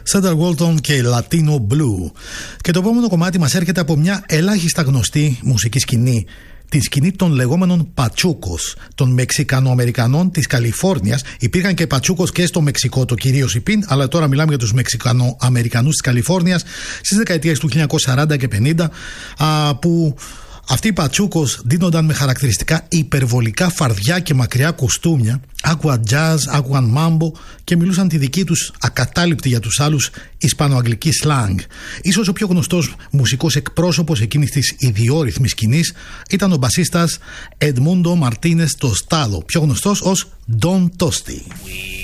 Cedar Walton και Latino Blue. Και το επόμενο κομμάτι μας έρχεται από μια ελάχιστα γνωστή μουσική σκηνή, τη σκηνή των λεγόμενων πατσούκος, των Μεξικανοαμερικανών της Καλιφόρνιας. Υπήρχαν και πατσούκος και στο Μεξικό, το κυρίως υπήν, αλλά τώρα μιλάμε για τους Μεξικανοαμερικανούς της Καλιφόρνιας στις δεκαετίες του 1940 και 50, που αυτοί οι πατσούκος δίνονταν με χαρακτηριστικά υπερβολικά φαρδιά και μακριά κοστούμια, άκουαν jazz, άκουαν μάμπο και μιλούσαν τη δική τους ακατάληπτη για τους άλλους ισπανοαγγλική slang. Ίσως ο πιο γνωστός μουσικός εκπρόσωπος εκείνης της ιδιόρυθμης σκηνής ήταν ο μπασίστας Edmundo Martínez Tostado, πιο γνωστός ως Don Tosti.